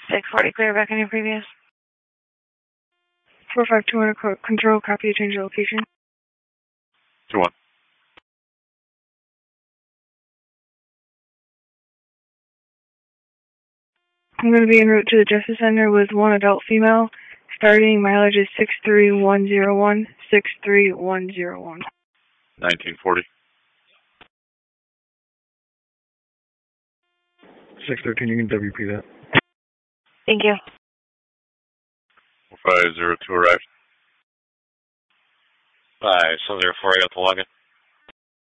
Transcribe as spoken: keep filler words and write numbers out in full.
six forty, clear back on your previous. four five two one, control, copy, change the location. two one. I'm going to be en route to the Justice Center with one adult female. Starting mileage is six three one zero one, six three one zero one. nineteen forty. six thirteen, you can W P that. Thank you. five zero two arrived. five seven zero four, I got the login.